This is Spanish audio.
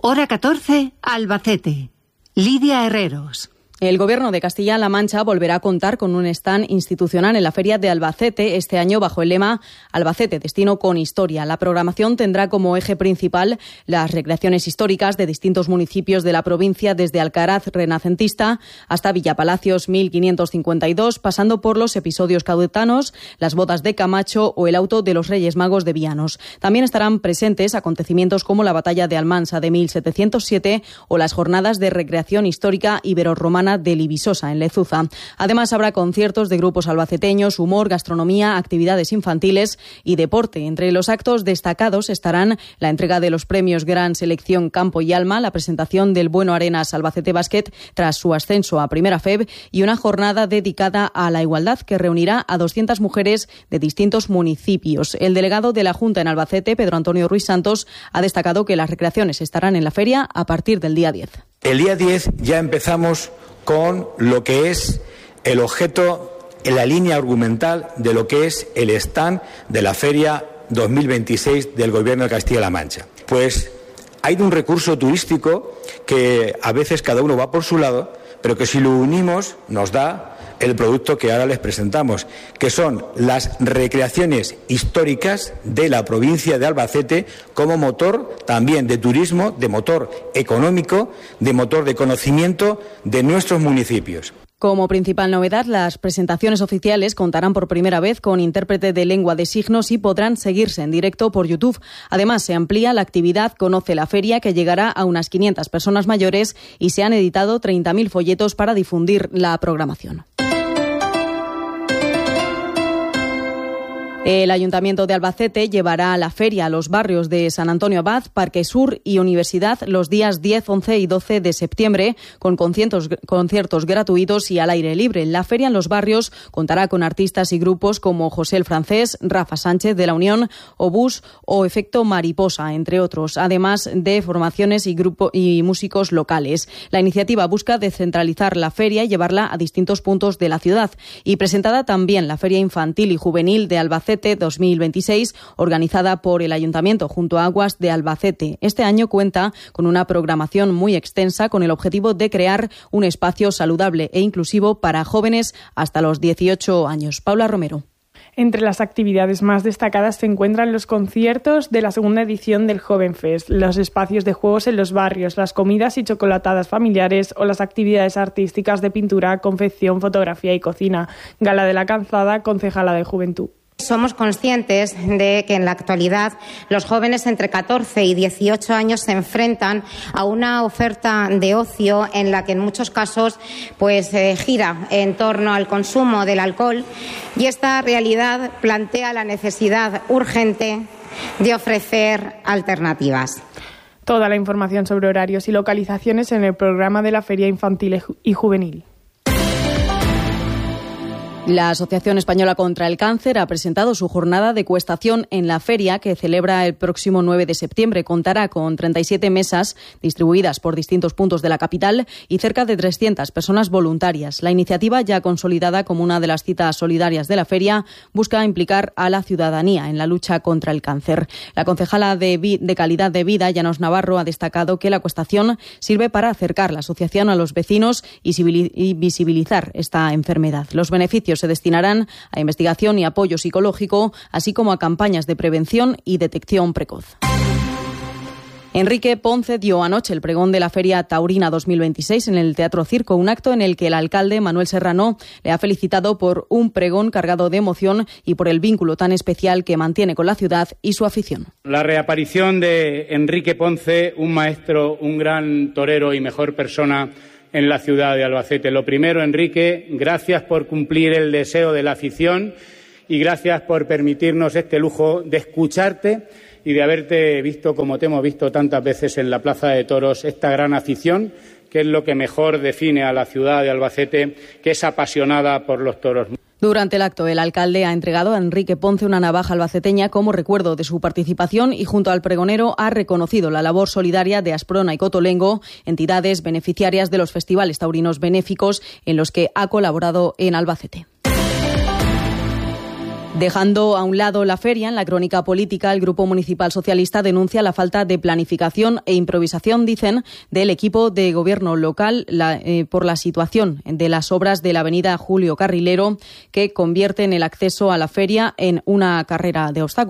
Hora 14, Albacete. Lidia Herreros. El Gobierno de Castilla-La Mancha volverá a contar con un stand institucional en la Feria de Albacete, este año bajo el lema Albacete, destino con historia. La programación tendrá como eje principal las recreaciones históricas de distintos municipios de la provincia, desde Alcaraz renacentista hasta Villapalacios 1552, pasando por los episodios caudetanos, las bodas de Camacho o el auto de los Reyes Magos de Vianos. También estarán presentes acontecimientos como la batalla de Almansa de 1707 o las jornadas de recreación histórica ibero-romana de Libisosa, en Lezuza. Además, habrá conciertos de grupos albaceteños, humor, gastronomía, actividades infantiles y deporte. Entre los actos destacados estarán la entrega de los premios Gran Selección Campo y Alma, la presentación del Bueno Arenas Albacete Basket tras su ascenso a Primera FEB y una jornada dedicada a la igualdad que reunirá a 200 mujeres de distintos municipios. El delegado de la Junta en Albacete, Pedro Antonio Ruiz Santos, ha destacado que las recreaciones estarán en la feria a partir del día 10. El día 10 ya empezamos con lo que es el objeto, en la línea argumental de lo que es el stand de la Feria 2026 del Gobierno de Castilla-La Mancha. Pues hay un recurso turístico que a veces cada uno va por su lado, pero que si lo unimos nos da el producto que ahora les presentamos, que son las recreaciones históricas de la provincia de Albacete como motor también de turismo, de motor económico, de motor de conocimiento de nuestros municipios. Como principal novedad, las presentaciones oficiales contarán por primera vez con intérprete de lengua de signos y podrán seguirse en directo por YouTube. Además, se amplía la actividad Conoce la Feria, que llegará a unas 500 personas mayores, y se han editado 30.000 folletos para difundir la programación. El Ayuntamiento de Albacete llevará a la feria a los barrios de San Antonio Abad, Parque Sur y Universidad los días 10, 11 y 12 de septiembre, con conciertos gratuitos y al aire libre. La feria en los barrios contará con artistas y grupos como José el Francés, Rafa Sánchez de la Unión, Obús o Efecto Mariposa, entre otros, además de formaciones y músicos locales. La iniciativa busca descentralizar la feria y llevarla a distintos puntos de la ciudad. Y presentada también la Feria Infantil y Juvenil de Albacete 2026, organizada por el Ayuntamiento junto a Aguas de Albacete. Este año cuenta con una programación muy extensa con el objetivo de crear un espacio saludable e inclusivo para jóvenes hasta los 18 años. Paula Romero. Entre las actividades más destacadas se encuentran los conciertos de la segunda edición del Joven Fest, los espacios de juegos en los barrios, las comidas y chocolatadas familiares o las actividades artísticas de pintura, confección, fotografía y cocina. Gala de la Calzada, concejala de Juventud. Somos conscientes de que en la actualidad los jóvenes entre 14 y 18 años se enfrentan a una oferta de ocio en la que en muchos casos gira en torno al consumo del alcohol, y esta realidad plantea la necesidad urgente de ofrecer alternativas. Toda la información sobre horarios y localizaciones en el programa de la Feria Infantil y Juvenil. La Asociación Española contra el Cáncer ha presentado su jornada de cuestación en la feria, que celebra el próximo 9 de septiembre. Contará con 37 mesas distribuidas por distintos puntos de la capital y cerca de 300 personas voluntarias. La iniciativa, ya consolidada como una de las citas solidarias de la feria, busca implicar a la ciudadanía en la lucha contra el cáncer. La concejala de Calidad de Vida, Llanos Navarro, ha destacado que la cuestación sirve para acercar la asociación a los vecinos y visibilizar esta enfermedad. Los beneficios se destinarán a investigación y apoyo psicológico, así como a campañas de prevención y detección precoz. Enrique Ponce dio anoche el pregón de la Feria Taurina 2026 en el Teatro Circo, un acto en el que el alcalde Manuel Serrano le ha felicitado por un pregón cargado de emoción y por el vínculo tan especial que mantiene con la ciudad y su afición. La reaparición de Enrique Ponce, un maestro, un gran torero y mejor persona en la ciudad de Albacete. Lo primero, Enrique, gracias por cumplir el deseo de la afición y gracias por permitirnos este lujo de escucharte y de haberte visto como te hemos visto tantas veces en la Plaza de Toros, esta gran afición que es lo que mejor define a la ciudad de Albacete, que es apasionada por los toros. Durante el acto, el alcalde ha entregado a Enrique Ponce una navaja albaceteña como recuerdo de su participación y, junto al pregonero, ha reconocido la labor solidaria de Asprona y Cotolengo, entidades beneficiarias de los festivales taurinos benéficos en los que ha colaborado en Albacete. Dejando a un lado la feria, en la crónica política, el Grupo Municipal Socialista denuncia la falta de planificación e improvisación, dicen, del equipo de gobierno local por la situación de las obras de la avenida Julio Carrilero, que convierten el acceso a la feria en una carrera de obstáculos.